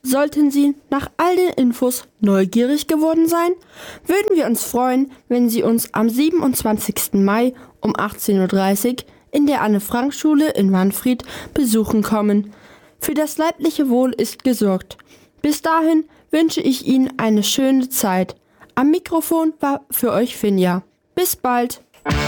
Sollten Sie nach all den Infos neugierig geworden sein, würden wir uns freuen, wenn Sie uns am 27. Mai um 18:30 Uhr in der Anne-Frank-Schule in Wanfried besuchen kommen. Für das leibliche Wohl ist gesorgt. Bis dahin wünsche ich Ihnen eine schöne Zeit. Am Mikrofon war für euch Finja. Bis bald!